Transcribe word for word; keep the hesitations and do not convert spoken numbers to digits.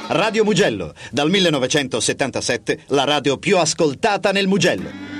Radio Mugello, dal millenovecentosettantasette la radio più ascoltata nel Mugello.